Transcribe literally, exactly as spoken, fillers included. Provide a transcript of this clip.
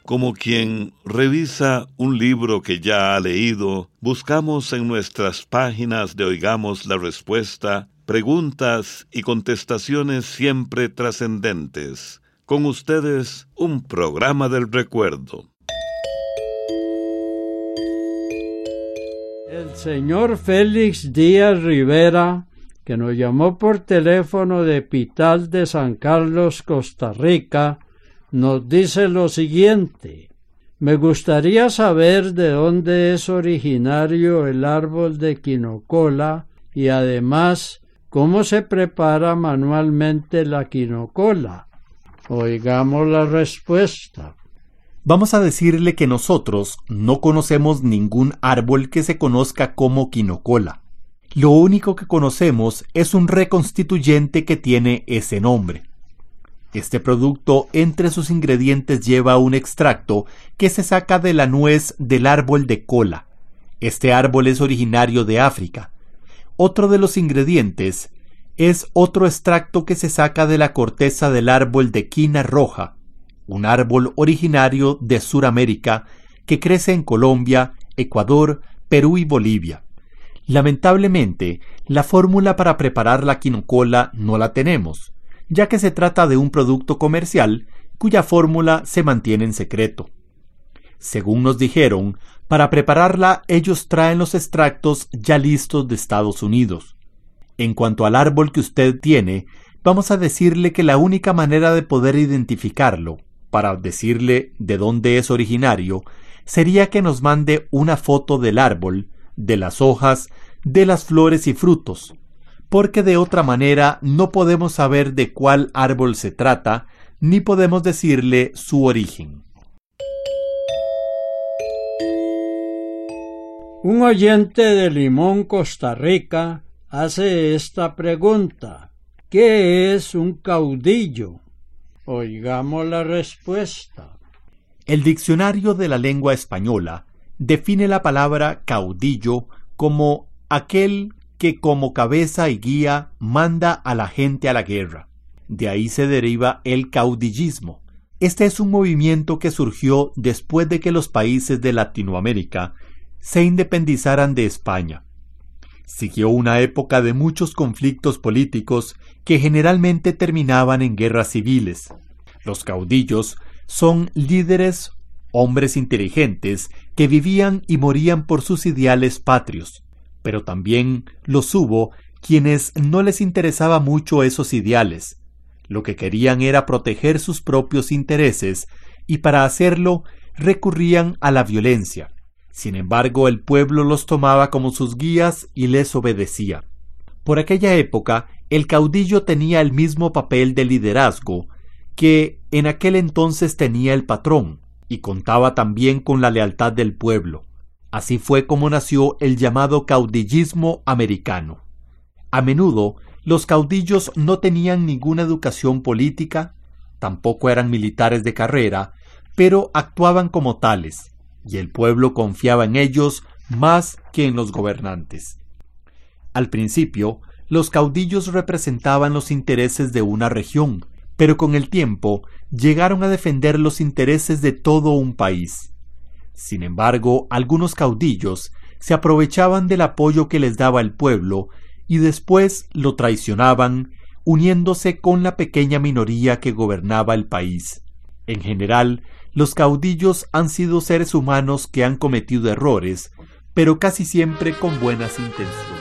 Como quien revisa un libro que ya ha leído, buscamos en nuestras páginas de Oigamos la Respuesta preguntas y contestaciones siempre trascendentes. Con ustedes, un programa del recuerdo. El señor Félix Díaz Rivera, que nos llamó por teléfono de Pital de San Carlos, Costa Rica, nos dice lo siguiente: me gustaría saber de dónde es originario el árbol de quinocola y además cómo se prepara manualmente la quinocola. Oigamos la respuesta. Vamos a decirle que nosotros no conocemos ningún árbol que se conozca como quinocola. Lo único que conocemos es un reconstituyente que tiene ese nombre. Este producto, entre sus ingredientes, lleva un extracto que se saca de la nuez del árbol de cola. Este árbol es originario de África. Otro de los ingredientes es otro extracto que se saca de la corteza del árbol de quina roja, un árbol originario de Suramérica que crece en Colombia, Ecuador, Perú y Bolivia. Lamentablemente, la fórmula para preparar la quinocola no la tenemos, ya que se trata de un producto comercial cuya fórmula se mantiene en secreto. Según nos dijeron, para prepararla ellos traen los extractos ya listos de Estados Unidos. En cuanto al árbol que usted tiene, vamos a decirle que la única manera de poder identificarlo, para decirle de dónde es originario, sería que nos mande una foto del árbol, de las hojas, de las flores y frutos, porque de otra manera no podemos saber de cuál árbol se trata, ni podemos decirle su origen. Un oyente de Limón, Costa Rica, hace esta pregunta: ¿qué es un caudillo? Oigamos la respuesta. El diccionario de la lengua española define la palabra caudillo como aquel que como cabeza y guía manda a la gente a la guerra. De ahí se deriva el caudillismo. Este es un movimiento que surgió después de que los países de Latinoamérica se independizaran de España. Siguió una época de muchos conflictos políticos que generalmente terminaban en guerras civiles. Los caudillos son líderes, hombres inteligentes que vivían y morían por sus ideales patrios, pero también los hubo quienes no les interesaba mucho esos ideales. Lo que querían era proteger sus propios intereses y para hacerlo recurrían a la violencia. Sin embargo, el pueblo los tomaba como sus guías y les obedecía. Por aquella época, el caudillo tenía el mismo papel de liderazgo que en aquel entonces tenía el patrón, y contaba también con la lealtad del pueblo. Así fue como nació el llamado caudillismo americano. A menudo, los caudillos no tenían ninguna educación política, tampoco eran militares de carrera, pero actuaban como tales, y el pueblo confiaba en ellos más que en los gobernantes. Al principio, los caudillos representaban los intereses de una región, pero con el tiempo llegaron a defender los intereses de todo un país. Sin embargo, algunos caudillos se aprovechaban del apoyo que les daba el pueblo y después lo traicionaban, uniéndose con la pequeña minoría que gobernaba el país. En general, los caudillos han sido seres humanos que han cometido errores, pero casi siempre con buenas intenciones.